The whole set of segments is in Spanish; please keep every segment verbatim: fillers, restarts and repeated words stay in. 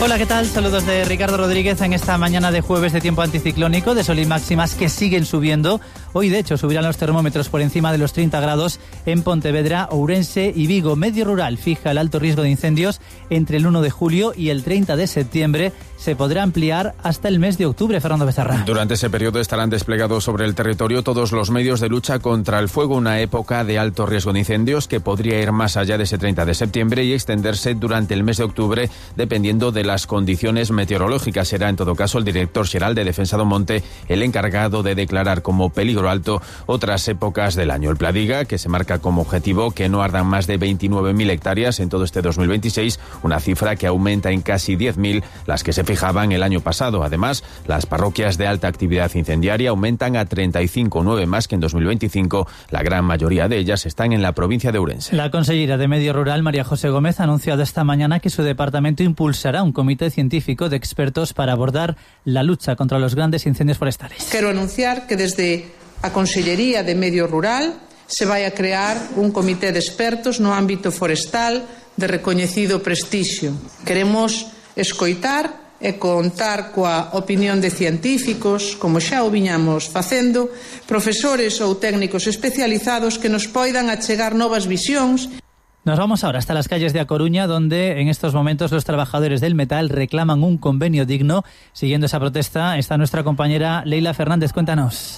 Hola, ¿qué tal? Saludos de Ricardo Rodríguez en esta mañana de jueves de tiempo anticiclónico, de sol y máximas que siguen subiendo. Hoy, de hecho, subirán los termómetros por encima de los treinta grados en Pontevedra, Ourense y Vigo. Medio Rural fija el alto riesgo de incendios entre el uno de julio y el treinta de septiembre. Se podrá ampliar hasta el mes de octubre, Fernando Becerra. Durante ese periodo estarán desplegados sobre el territorio todos los medios de lucha contra el fuego, una época de alto riesgo de incendios que podría ir más allá de ese treinta de septiembre y extenderse durante el mes de octubre, dependiendo de las condiciones meteorológicas. Será, en todo caso, el director xeral de Defensa do Monte el encargado de declarar como peligro alto otras épocas del año. El Pladiga, que se marca como objetivo que no ardan más de veintinueve mil hectáreas en todo este dos mil veintiséis, una cifra que aumenta en casi diez mil las que se fijaban el año pasado. Además, las parroquias de alta actividad incendiaria aumentan a treinta y cinco, nueve más que en dos mil veinticinco. La gran mayoría de ellas están en la provincia de Ourense. La consellera de Medio Rural, María José Gómez, ha anunciado esta mañana que su departamento impulsará un comité científico de expertos para abordar la lucha contra los grandes incendios forestales. Quiero anunciar que desde a Consellería de Medio Rural se vai a crear un comité de expertos no ámbito forestal de recoñecido prestixio. Queremos escoitar e contar coa opinión de científicos, como xa o viñamos facendo, profesores ou técnicos especializados que nos poidan achegar novas visións. Nos vamos ahora hasta las calles de A Coruña, donde en estos momentos los trabajadores del metal reclaman un convenio digno. Siguiendo esa protesta está nuestra compañera Leila Fernández. Cuéntanos.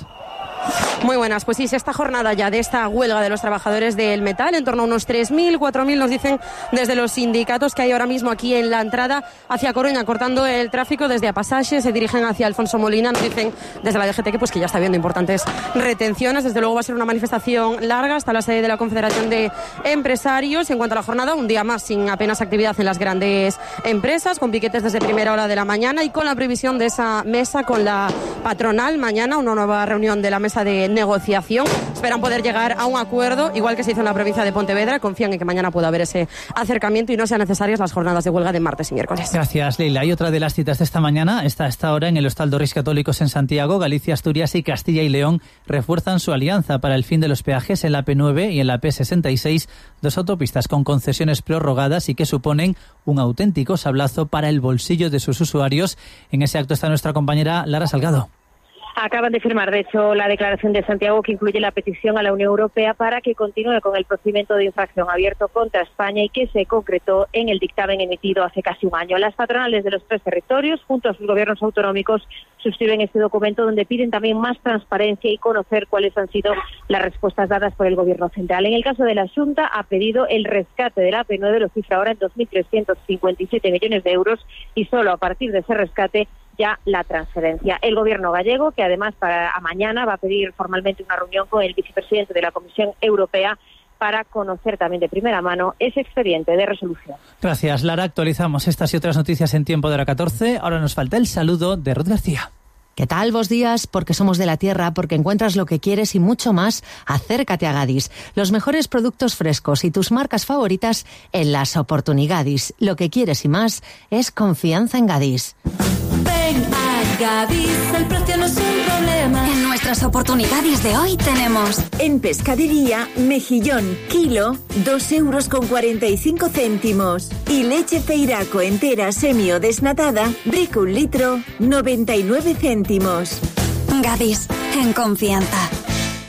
Muy buenas, pues sí, esta jornada ya de esta huelga de los trabajadores del metal, en torno a unos tres mil, cuatro mil nos dicen desde los sindicatos que hay ahora mismo aquí en la entrada hacia Coruña, cortando el tráfico desde A Pasaxe, se dirigen hacia Alfonso Molina, nos dicen desde la D G T que pues que ya está habiendo importantes retenciones. Desde luego va a ser una manifestación larga hasta la sede de la Confederación de Empresarios. En cuanto a la jornada, un día más sin apenas actividad en las grandes empresas, con piquetes desde primera hora de la mañana y con la previsión de esa mesa con la patronal mañana, una nueva reunión de la mesa de negociación. Esperan poder llegar a un acuerdo, igual que se hizo en la provincia de Pontevedra. Confían en que mañana pueda haber ese acercamiento y no sean necesarias las jornadas de huelga de martes y miércoles. Gracias, Leila. Y otra de las citas de esta mañana está a esta hora en el Hostal de Reis Católicos en Santiago. Galicia, Asturias y Castilla y León refuerzan su alianza para el fin de los peajes en la P nueve y en la P sesenta y seis, dos autopistas con concesiones prorrogadas y que suponen un auténtico sablazo para el bolsillo de sus usuarios. En ese acto está nuestra compañera Lara Salgado. Acaban de firmar, de hecho, la declaración de Santiago que incluye la petición a la Unión Europea para que continúe con el procedimiento de infracción abierto contra España y que se concretó en el dictamen emitido hace casi un año. Las patronales de los tres territorios, junto a sus gobiernos autonómicos, suscriben este documento donde piden también más transparencia y conocer cuáles han sido las respuestas dadas por el Gobierno central. En el caso de la Xunta, ha pedido el rescate de la P nueve, lo cifra ahora en dos mil trescientos cincuenta y siete millones de euros y solo a partir de ese rescate ya la transferencia. El Gobierno gallego, que además para mañana va a pedir formalmente una reunión con el vicepresidente de la Comisión Europea para conocer también de primera mano ese expediente de resolución. Gracias, Lara. Actualizamos estas y otras noticias en tiempo de la catorce. Ahora nos falta el saludo de Ruth García. ¿Qué tal? Vos días, porque somos de la tierra, porque encuentras lo que quieres y mucho más. Acércate a Gadis. Los mejores productos frescos y tus marcas favoritas en las Oportunigadis. Lo que quieres y más es confianza en Gadis. Ven a Gadis, el precio no es un problema. En nuestras Oportunidades de hoy tenemos en pescadería mejillón kilo dos euros con cuarenta y cinco céntimos y leche Feiraco entera semi o desnatada brico un litro noventa y nueve céntimos. Gadis, en confianza.